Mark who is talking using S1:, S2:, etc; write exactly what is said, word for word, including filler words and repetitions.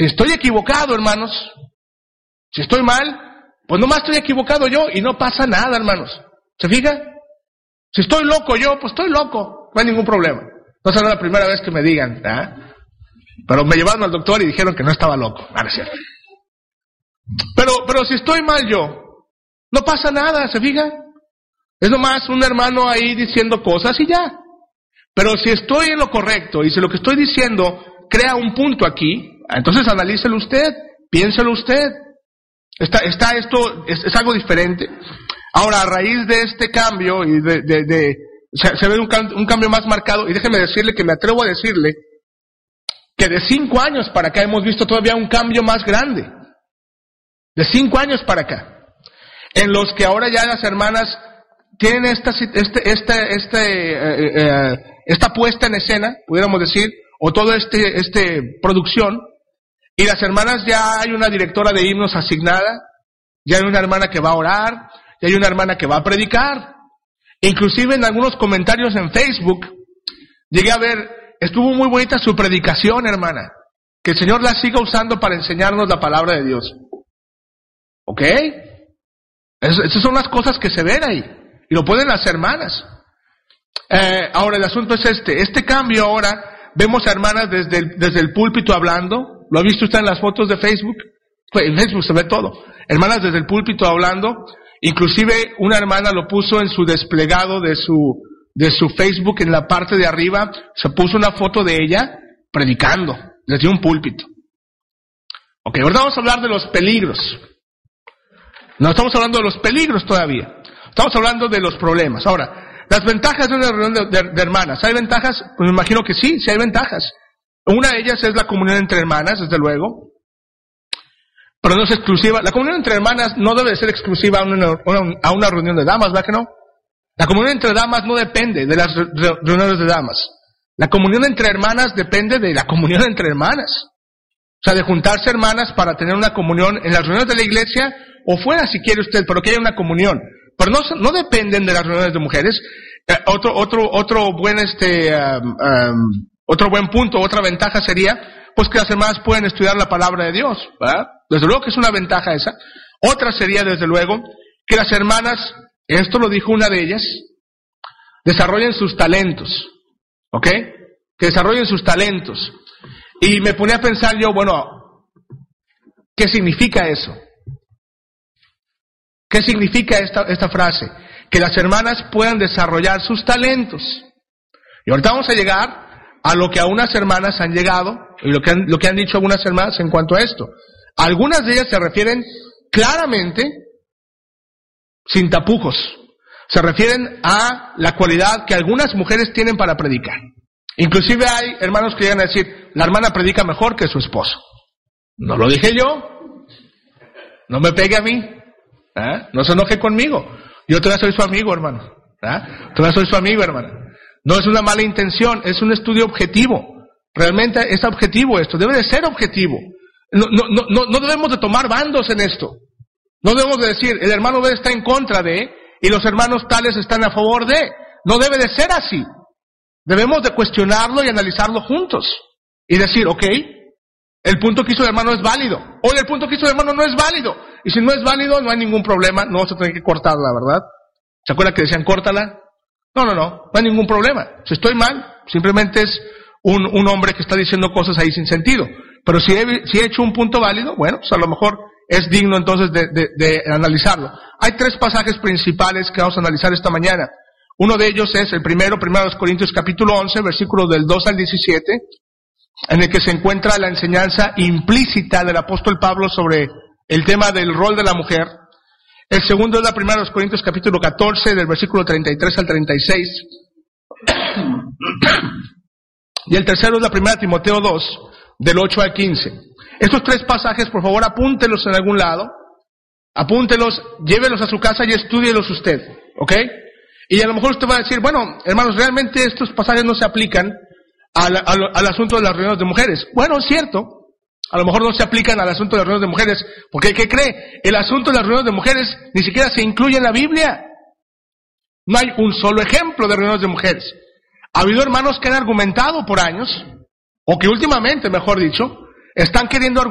S1: Si estoy equivocado, hermanos, si estoy mal, pues nomás estoy equivocado yo y no pasa nada, hermanos. ¿Se fija? Si estoy loco yo, pues estoy loco, no hay ningún problema. No será la primera vez que me digan, ¿ah? Pero me llevaron al doctor y dijeron que no estaba loco. Ah, no es cierto. Pero, pero si estoy mal yo, no pasa nada, ¿se fija? Es nomás un hermano ahí diciendo cosas y ya. Pero si estoy en lo correcto y si lo que estoy diciendo crea un punto aquí, entonces analícelo usted, piénselo usted. Está, está esto, es, es algo diferente. Ahora, a raíz de este cambio y de, de, de se, se ve un, un cambio más marcado, y déjeme decirle que me atrevo a decirle que de cinco años para acá hemos visto todavía un cambio más grande. De cinco años para acá. En los que ahora ya las hermanas tienen esta, este, este, este, eh, eh, esta puesta en escena, pudiéramos decir, o toda este, este producción, y las hermanas ya hay una directora de himnos asignada, ya hay una hermana que va a orar, ya hay una hermana que va a predicar. Inclusive en algunos comentarios en Facebook, llegué a ver, estuvo muy bonita su predicación, hermana. Que el Señor la siga usando para enseñarnos la palabra de Dios. ¿Ok? Es, esas son las cosas que se ven ahí. Y lo pueden las hermanas. Eh, ahora el asunto es este. Este cambio ahora, vemos a hermanas desde el, desde el púlpito hablando. ¿Lo ha visto usted en las fotos de Facebook? En Facebook se ve todo. Hermanas desde el púlpito hablando. Inclusive una hermana lo puso en su desplegado de su, de su Facebook, en la parte de arriba, se puso una foto de ella predicando desde un púlpito. Ok, ahora vamos a hablar de los peligros. No estamos hablando de los peligros todavía. Estamos hablando de los problemas. Ahora, las ventajas de una reunión de, de, de hermanas. ¿Hay ventajas? Pues me imagino que sí, sí hay ventajas. Una de ellas es la comunión entre hermanas, desde luego. Pero no es exclusiva. La comunión entre hermanas no debe ser exclusiva a una, a una reunión de damas, ¿verdad que no? La comunión entre damas no depende de las reuniones de damas. La comunión entre hermanas depende de la comunión entre hermanas. O sea, de juntarse hermanas para tener una comunión en las reuniones de la iglesia o fuera si quiere usted, pero que haya una comunión. Pero no, no dependen de las reuniones de mujeres. Eh, otro, otro, otro buen, este, um, um, otro buen punto, otra ventaja sería, pues que las hermanas pueden estudiar la palabra de Dios, ¿verdad? Desde luego que es una ventaja esa. Otra sería, desde luego, que las hermanas, esto lo dijo una de ellas, desarrollen sus talentos, ¿ok? Que desarrollen sus talentos. Y me ponía a pensar yo, bueno, ¿qué significa eso? ¿Qué significa esta, esta frase? Que las hermanas puedan desarrollar sus talentos. Y ahorita vamos a llegar a lo que algunas hermanas han llegado, y lo que han, lo que han dicho algunas hermanas en cuanto a esto. Algunas de ellas se refieren claramente, sin tapujos, se refieren a la cualidad que algunas mujeres tienen para predicar. Inclusive hay hermanos que llegan a decir, la hermana predica mejor que su esposo. No lo dije yo, no me pegue a mí, ¿eh? No se enoje conmigo, yo todavía soy su amigo, hermano, ¿eh? Todavía soy su amigo, hermana. No es una mala intención, es un estudio objetivo. Realmente es objetivo esto, debe de ser objetivo. No, no, no, no debemos de tomar bandos en esto. No debemos de decir, el hermano B está en contra de, y los hermanos tales están a favor de. No debe de ser así. Debemos de cuestionarlo y analizarlo juntos. Y decir, ok, el punto que hizo el hermano es válido. Hoy el punto que hizo el hermano no es válido. Y si no es válido, no hay ningún problema, no se tiene que cortarla, ¿verdad? ¿Se acuerdan que decían, córtala? No, no, no, no hay ningún problema. Si estoy mal, simplemente es un, un hombre que está diciendo cosas ahí sin sentido. Pero si he, si he hecho un punto válido, bueno, pues a lo mejor es digno entonces de, de, de analizarlo. Hay tres pasajes principales que vamos a analizar esta mañana. Uno de ellos es el primero, primero de Corintios capítulo once, versículos del dos al diecisiete, en el que se encuentra la enseñanza implícita del apóstol Pablo sobre el tema del rol de la mujer. El segundo es la primera de Corintios capítulo catorce, del versículo treinta y tres al treinta y seis. Y el tercero es la primera de Timoteo dos, del ocho al quince. Estos tres pasajes, por favor, apúntelos en algún lado. Apúntelos, llévelos a su casa y estúdielos usted, ¿ok? Y a lo mejor usted va a decir, bueno, hermanos, realmente estos pasajes no se aplican al, al, al asunto de las reuniones de mujeres. Bueno, es cierto. A lo mejor no se aplican al asunto de las reuniones de mujeres, porque ¿qué cree? El asunto de las reuniones de mujeres ni siquiera se incluye en la Biblia. No hay un solo ejemplo de reuniones de mujeres. Ha habido hermanos que han argumentado por años, o que últimamente, mejor dicho, están queriendo argumentar